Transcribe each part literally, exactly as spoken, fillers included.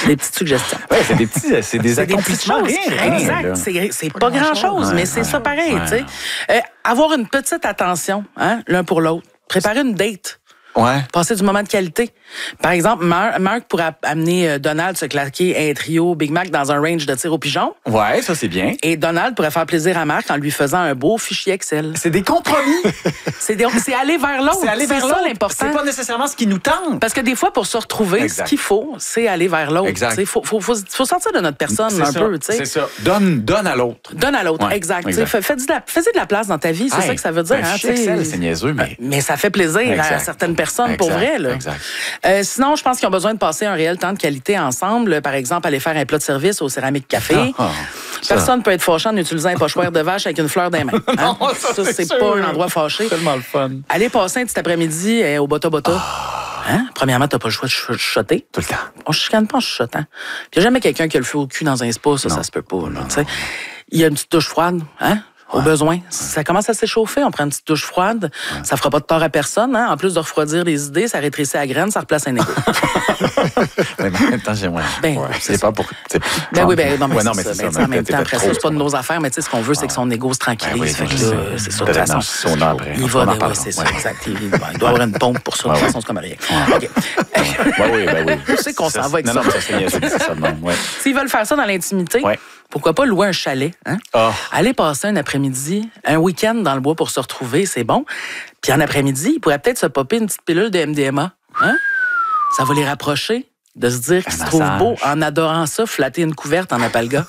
C'est des petites suggestions. Oui, c'est des petits, c'est des c'est accomplissements. des petites choses. Rien, rien, exact. là. C'est, c'est pas, pas grand-chose, ouais, mais c'est ouais, ça pareil. Ouais. Tu sais. Euh, avoir une petite attention, hein, l'un pour l'autre. Préparer une date. Ouais. Passer du moment de qualité. Par exemple, Marc, Marc pourrait amener Donald se claquer un trio Big Mac dans un range de tir au pigeon. Ouais, ça c'est bien. Et Donald pourrait faire plaisir à Marc en lui faisant un beau fichier Excel. C'est des compromis. c'est, des, c'est aller vers l'autre. C'est aller vers c'est l'autre. Ça l'important. C'est pas nécessairement ce qui nous tente. Parce que des fois, pour se retrouver, exact. Ce qu'il faut, c'est aller vers l'autre. Il faut, faut, faut, faut sortir de notre personne c'est un ça. peu. T'sais. C'est ça. Donne, donne à l'autre. Donne à l'autre, ouais, exact. exact. Fais, fais, de la, fais de la place dans ta vie, c'est hey, ça que ça veut dire. Un hein, Excel, c'est niaiseux, mais... Mais ça fait plaisir exact. À certaines personnes, exact. Pour vrai. Là. Exact. Euh, sinon, je pense qu'ils ont besoin de passer un réel temps de qualité ensemble. Par exemple, aller faire un plat de service au Céramique Café. Oh, oh, Personne ne peut être fâché en utilisant un pochoir de vache avec une fleur dans les mains. Hein? Non, ça, ça, c'est, c'est pas un endroit fâché. C'est tellement le fun. Aller passer un petit après-midi euh, au Bota Bota. Oh. Hein? Premièrement, t'as pas le choix de chuchoter. Tout le temps. On chicane pas en chuchotant. Puis il n'y a jamais quelqu'un qui a le feu au cul dans un spa. Ça, non. Ça se peut pas. Là, non, non. Il y a une petite douche froide. Hein? Au ouais. besoin. Ça commence à s'échauffer, on prend une petite douche froide. Ouais. Ça fera pas de tort à personne. Hein? En plus de refroidir les idées, ça rétrécit la graine, ça replace un égo. Mais en même temps, j'aimerais. Ben, ouais. C'est, c'est pas pour. C'est... Ben oui, ben non, mais, ouais, c'est, non, mais ça. c'est Ben, ça. En même temps, après ça, c'est pas de nos affaires, mais tu sais, ce qu'on veut, c'est que son égo se tranquillise. Ben oui, fait que là, c'est ça. De toute façon, son après. Il va, ouais, c'est ça, exact. Il doit avoir une pompe pour ça. De toute façon, c'est comme rien. OK. Ben oui, ben oui. Je sais qu'on s'en va avec ça. Non, non, ça c'est ça. S'ils veulent faire ça dans l'intimité, pourquoi pas louer un chalet? Hein? Oh. Aller passer un après-midi, un week-end dans le bois pour se retrouver, c'est bon. Puis en après-midi, il pourrait peut-être se popper une petite pilule de M D M A. Hein? Ça va les rapprocher de se dire qu'ils se trouvent beaux en adorant ça, flatter une couverte en apalga.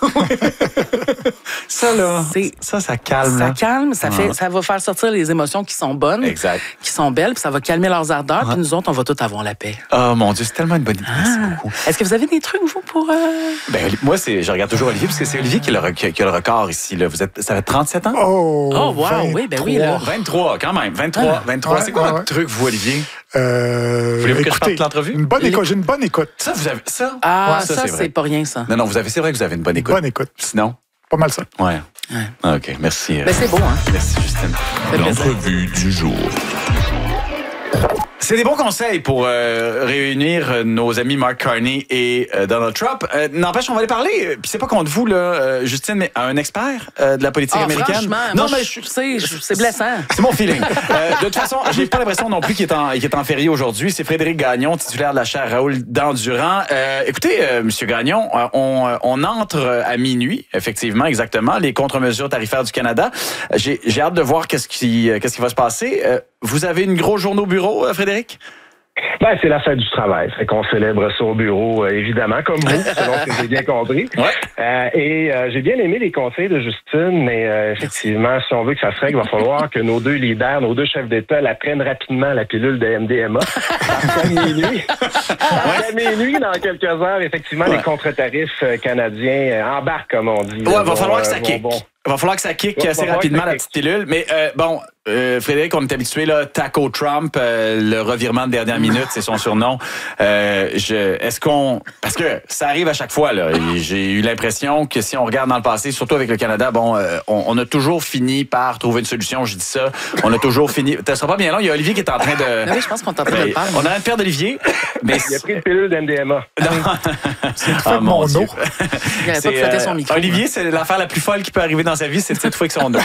Ça, là, c'est, ça, ça calme. Ça là. calme, ça, fait, ah. ça va faire sortir les émotions qui sont bonnes, exact. Qui sont belles, puis ça va calmer leurs ardeurs, ah. Puis nous autres, on va tous avoir la paix. Oh mon Dieu, c'est tellement une bonne idée. Ah. Merci beaucoup. Est-ce que vous avez des trucs, vous, pour... Euh... Ben, moi, c'est, je regarde toujours Olivier, parce que c'est Olivier qui a le, qui a le record ici. Là. Vous êtes, ça fait trente-sept ans? Oh, oh wow, vingt-trois. Oui, ben oui. Là. vingt-trois, quand même. vingt-trois, ah. vingt-trois. Ouais, c'est quoi ouais, votre ouais. truc, vous, Olivier? Euh, Voulez-vous écoutez, que je parte l'entrevue? Une bonne écoute. J'ai une bonne écoute. Ça, vous avez... Ça? Ah, ouais, ça, ça c'est, c'est pas rien, ça. Non, non, vous avez, c'est vrai que vous avez une bonne écoute. Bonne écoute. Sinon? Pas mal ça. Ouais. ouais. Ah, OK, merci. Ben, c'est beau, hein? Merci, Justine. L'entrevue du jour. C'est des bons conseils pour euh, réunir nos amis Mark Carney et euh, Donald Trump. Euh, n'empêche, on va aller parler, puis c'est pas contre vous, là, euh, Justine, mais à un expert euh, de la politique ah, américaine. Franchement, non, moi, mais je sais, c'est blessant. C'est mon feeling. euh, de toute façon, j'ai pas l'impression non plus qu'il est en, qu'il est en férié aujourd'hui. C'est Frédéric Gagnon, titulaire de la chaire Raoul Dandurand. Euh, écoutez, euh, Monsieur Gagnon, on, on entre à minuit, effectivement, exactement, les contre-mesures tarifaires du Canada. J'ai, j'ai hâte de voir qu'est-ce qui, qu'est-ce qui va se passer. Euh, vous avez une grosse journée au bureau, Frédéric? Ben, c'est la fête du travail. Fait qu'on célèbre ça au bureau, euh, évidemment, comme vous, selon ce que j'ai bien compris. Ouais. Euh, et euh, j'ai bien aimé les conseils de Justine, mais euh, effectivement, si on veut que ça se règle, il va falloir que nos deux leaders, nos deux chefs d'État, la prennent rapidement, la pilule de M D M A. Après minuit. Après minuit, dans quelques heures, effectivement, ouais. Les contre-tarifs canadiens embarquent, comme on dit. Ouais, il va falloir que ça kick. Bon. Il va falloir que ça kick ouais, assez rapidement, la petite pilule. Mais euh, bon, euh, Frédéric, on est habitué, là, Taco Trump, euh, le revirement de dernière minute, c'est son surnom. Euh, je, est-ce qu'on... Parce que ça arrive à chaque fois, là. Et j'ai eu l'impression que si on regarde dans le passé, surtout avec le Canada, bon, euh, on, on a toujours fini par trouver une solution, je dis ça. On a toujours fini... Ça sera pas bien long, il y a Olivier qui est en train de... Oui, je pense qu'on est en train de le parler. On a un père d'Olivier. Mais... Il a pris une pilule d'M D M A. Non. C'est une fois de mon eau. Il n'avait pas de flatter son micro. Olivier, c'est l'affaire la plus folle qui peut arriver dans sa vie, c'est de cette fois que son eau.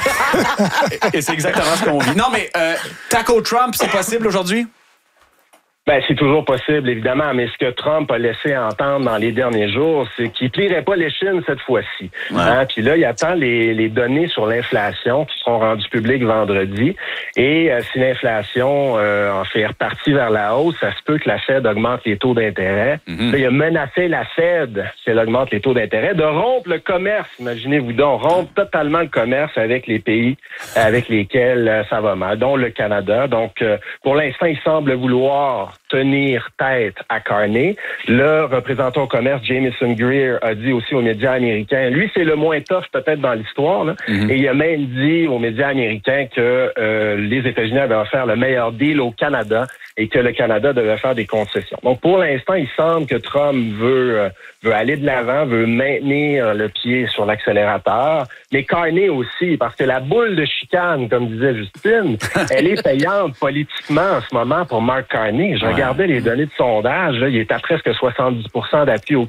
Et c'est exactement ce qu'on vit. Non, mais euh, Taco Trump, c'est possible aujourd'hui? Ben, c'est toujours possible, évidemment, mais ce que Trump a laissé entendre dans les derniers jours, c'est qu'il ne plierait pas l'échine cette fois-ci. Ouais. Hein? Puis là, il attend les, les données sur l'inflation qui seront rendues publiques vendredi. Et euh, si l'inflation euh, en fait repartie vers la hausse, ça se peut que la Fed augmente les taux d'intérêt. Mm-hmm. Là, il a menacé la Fed, si elle augmente les taux d'intérêt, de rompre le commerce. Imaginez-vous donc, rompre totalement le commerce avec les pays avec lesquels euh, ça va mal, dont le Canada. Donc, euh, pour l'instant, il semble vouloir tenir tête à Carney. Le représentant au commerce, Jamieson Greer, a dit aussi aux médias américains, lui, c'est le moins tough peut-être dans l'histoire, là. Mm-hmm. Et il a même dit aux médias américains que euh, les États-Unis avaient offert le meilleur deal au Canada et que le Canada devait faire des concessions. Donc, pour l'instant, il semble que Trump veut, euh, veut aller de l'avant, veut maintenir le pied sur l'accélérateur, mais Carney aussi, parce que la boule de chicane, comme disait Justine, elle est payante politiquement en ce moment pour Mark Carney. Je ouais. regardais les données de sondage, là, il est à presque soixante-dix pour cent d'appui au